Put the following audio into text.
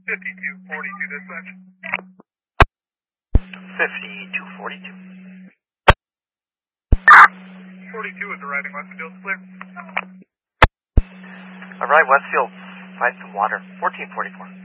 5242 dispatch. 5242. 42 is arriving, Westfield, clear. Alright, Westfield, find some water. 1444.